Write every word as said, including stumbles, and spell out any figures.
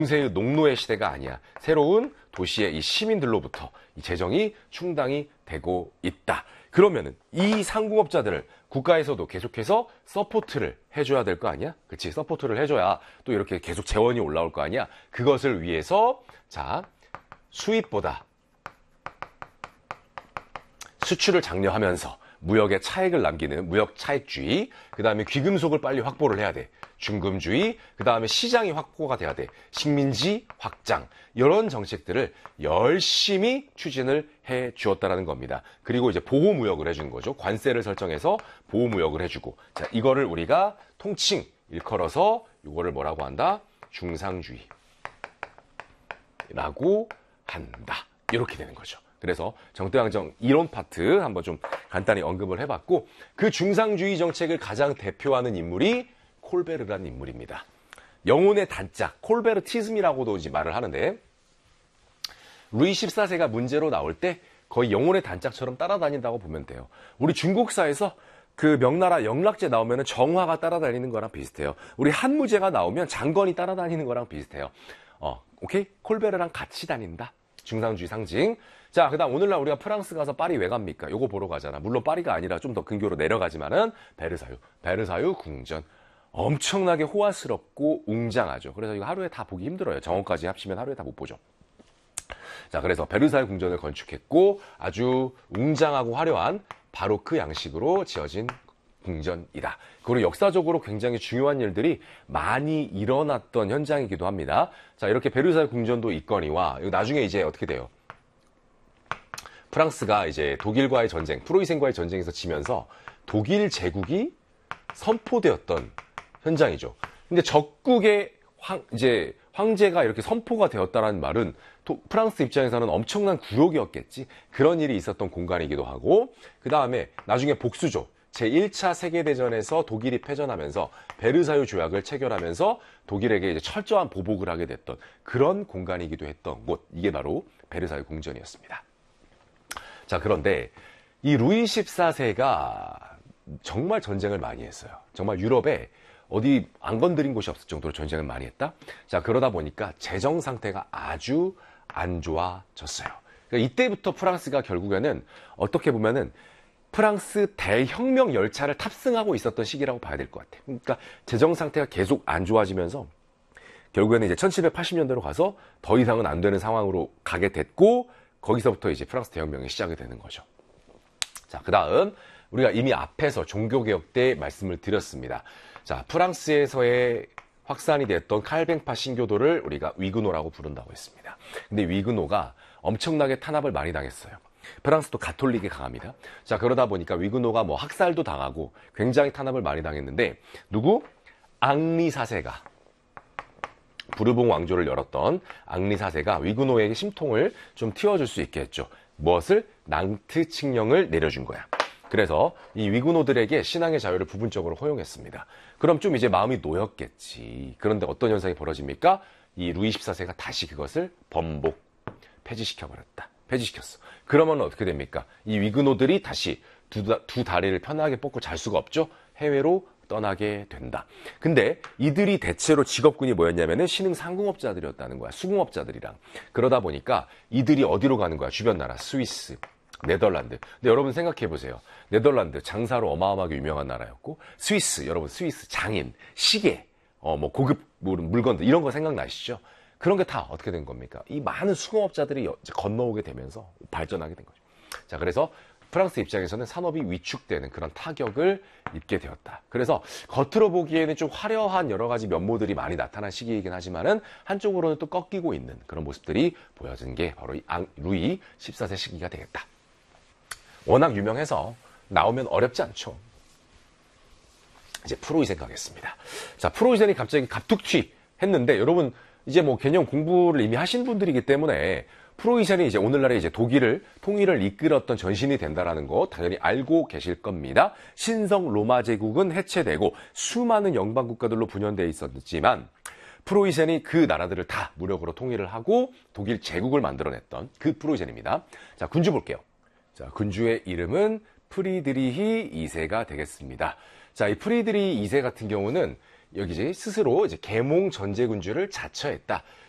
중세의 농노의 시대가 아니야. 새로운 도시의 이 시민들로부터 이 재정이 충당이 되고 있다. 그러면은 이 상공업자들을 국가에서도 계속해서 서포트를 해줘야 될 거 아니야? 그치? 서포트를 해줘야 또 이렇게 계속 재원이 올라올 거 아니야? 그것을 위해서 자 수입보다 수출을 장려하면서 무역에 차익을 남기는 무역 차익주의, 그 다음에 귀금속을 빨리 확보를 해야 돼. 중금주의, 그 다음에 시장이 확보가 돼야 돼. 식민지 확장, 이런 정책들을 열심히 추진을 해 주었다라는 겁니다. 그리고 이제 보호무역을 해주는 거죠. 관세를 설정해서 보호무역을 해주고, 자 이거를 우리가 통칭 일컬어서 이거를 뭐라고 한다? 중상주의라고 한다. 이렇게 되는 거죠. 그래서 정태왕정 이론 파트 한번 좀 간단히 언급을 해봤고, 그 중상주의 정책을 가장 대표하는 인물이 콜베르라는 인물입니다. 영혼의 단짝, 콜베르티즘이라고도 이제 말을 하는데, 루이 십사 세가 문제로 나올 때 거의 영혼의 단짝처럼 따라다닌다고 보면 돼요. 우리 중국사에서 그 명나라 영락제 나오면 정화가 따라다니는 거랑 비슷해요. 우리 한무제가 나오면 장건이 따라다니는 거랑 비슷해요. 어, 오케이? 콜베르랑 같이 다닌다. 중상주의 상징. 자, 그 다음 오늘날 우리가 프랑스 가서 파리 왜 갑니까? 요거 보러 가잖아. 물론 파리가 아니라 좀 더 근교로 내려가지만은 베르사유. 베르사유 궁전. 엄청나게 호화스럽고 웅장하죠. 그래서 이거 하루에 다 보기 힘들어요. 정원까지 합치면 하루에 다 못 보죠. 자, 그래서 베르사유 궁전을 건축했고 아주 웅장하고 화려한 바로크 양식으로 지어진 궁전이다. 그리고 역사적으로 굉장히 중요한 일들이 많이 일어났던 현장이기도 합니다. 자, 이렇게 베르사유 궁전도 있거니와 나중에 이제 어떻게 돼요? 프랑스가 이제 독일과의 전쟁, 프로이센과의 전쟁에서 지면서 독일 제국이 선포되었던 현장이죠. 근데 적국의 황, 이제 황제가 이렇게 선포가 되었다는 말은 도, 프랑스 입장에서는 엄청난 굴욕이었겠지. 그런 일이 있었던 공간이기도 하고, 그 다음에 나중에 복수죠. 제일 차 세계대전에서 독일이 패전하면서 베르사유 조약을 체결하면서 독일에게 이제 철저한 보복을 하게 됐던 그런 공간이기도 했던 곳. 이게 바로 베르사유 궁전이었습니다. 자, 그런데 이 루이 십사 세가 정말 전쟁을 많이 했어요. 정말 유럽에 어디 안 건드린 곳이 없을 정도로 전쟁을 많이 했다. 자, 그러다 보니까 재정 상태가 아주 안 좋아졌어요. 그러니까 이때부터 프랑스가 결국에는 어떻게 보면은 프랑스 대혁명 열차를 탑승하고 있었던 시기라고 봐야 될 것 같아요. 그러니까 재정 상태가 계속 안 좋아지면서 결국에는 이제 천칠백팔십 년대로 가서 더 이상은 안 되는 상황으로 가게 됐고, 거기서부터 이제 프랑스 대혁명이 시작이 되는 거죠. 자, 그 다음 우리가 이미 앞에서 종교개혁 때 말씀을 드렸습니다. 자, 프랑스에서의 확산이 됐던 칼뱅파 신교도를 우리가 위그노라고 부른다고 했습니다. 근데 위그노가 엄청나게 탄압을 많이 당했어요. 프랑스도 가톨릭이 강합니다. 자, 그러다 보니까 위그노가 뭐 학살도 당하고 굉장히 탄압을 많이 당했는데, 누구? 앙리 사 세가, 부르봉 왕조를 열었던 앙리 사 세가 위그노에게 심통을 좀 틔워줄 수 있게 했죠. 무엇을? 낭트 칙령을 내려준 거야. 그래서 이 위그노들에게 신앙의 자유를 부분적으로 허용했습니다. 그럼 좀 이제 마음이 놓였겠지. 그런데 어떤 현상이 벌어집니까? 이 루이 십사 세가 다시 그것을 번복, 폐지시켜버렸다. 폐지시켰어. 그러면 어떻게 됩니까? 이 위그노들이 다시 두, 두 다리를 편하게 뻗고 잘 수가 없죠. 해외로 떠나게 된다. 근데 이들이 대체로 직업군이 뭐였냐면은 신흥 상공업자들이었다는 거야. 수공업자들이랑. 그러다 보니까 이들이 어디로 가는 거야? 주변 나라, 스위스, 네덜란드. 근데 여러분 생각해 보세요. 네덜란드 장사로 어마어마하게 유명한 나라였고, 스위스, 여러분 스위스 장인, 시계, 어 뭐 고급 물건들 이런 거 생각나시죠? 그런 게 다 어떻게 된 겁니까? 이 많은 수공업자들이 건너오게 되면서 발전하게 된 거죠. 자, 그래서 프랑스 입장에서는 산업이 위축되는 그런 타격을 입게 되었다. 그래서 겉으로 보기에는 좀 화려한 여러 가지 면모들이 많이 나타난 시기이긴 하지만은 한쪽으로는 또 꺾이고 있는 그런 모습들이 보여진 게 바로 이 루이 십사 세 시기가 되겠다. 워낙 유명해서 나오면 어렵지 않죠. 이제 프로이센 가겠습니다. 자, 프로이센이 갑자기 갑툭튀 했는데, 여러분 이제 뭐 개념 공부를 이미 하신 분들이기 때문에 프로이센이 이제 오늘날의 이제 독일을 통일을 이끌었던 전신이 된다라는 거 당연히 알고 계실 겁니다. 신성 로마 제국은 해체되고 수많은 영방 국가들로 분열되어 있었지만 프로이센이 그 나라들을 다 무력으로 통일을 하고 독일 제국을 만들어냈던 그 프로이센입니다. 자, 군주 볼게요. 자, 군주의 이름은 프리드리히 이 세가 되겠습니다. 자, 이 프리드리히 이 세 같은 경우는 여기 이제 스스로 이제 계몽 전제군주를 자처했다.